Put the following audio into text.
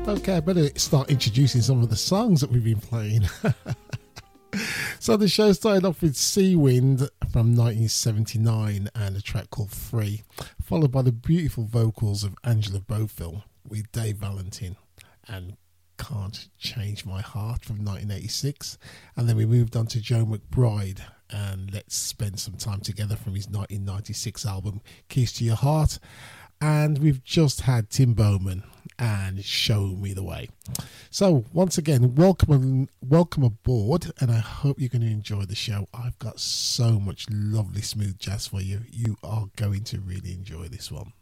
Okay, I better start introducing some of the songs that we've been playing. So the show started off with Sea Wind from 1979 and a track called Free, followed by the beautiful vocals of Angela Bofill with Dave Valentin and Can't Change My Heart from 1986. And then we moved on to Joe McBride and Let's Spend Some Time Together from his 1996 album Keys to Your Heart. And we've just had Tim Bowman and Show Me the Way. So once again, welcome aboard, and I hope you're going to enjoy the show. I've got so much lovely smooth jazz for you. You are going to really enjoy this one.